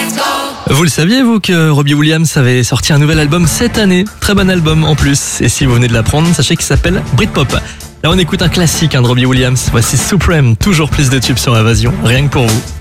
Vous le saviez, vous, que Robbie Williams avait sorti un nouvel album cette année? Très bon album en plus. Et si vous venez de l'apprendre, sachez qu'il s'appelle Britpop. Là, on écoute un classique de Robbie Williams. Voici Supreme, toujours plus de tubes sur Invasion, rien que pour vous.